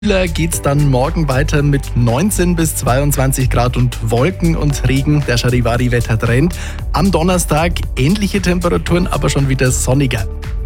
Kühler geht's dann morgen weiter mit 19 bis 22 Grad und Wolken und Regen. Der Charivari-Wettertrend. Am Donnerstag ähnliche Temperaturen, aber schon wieder sonniger.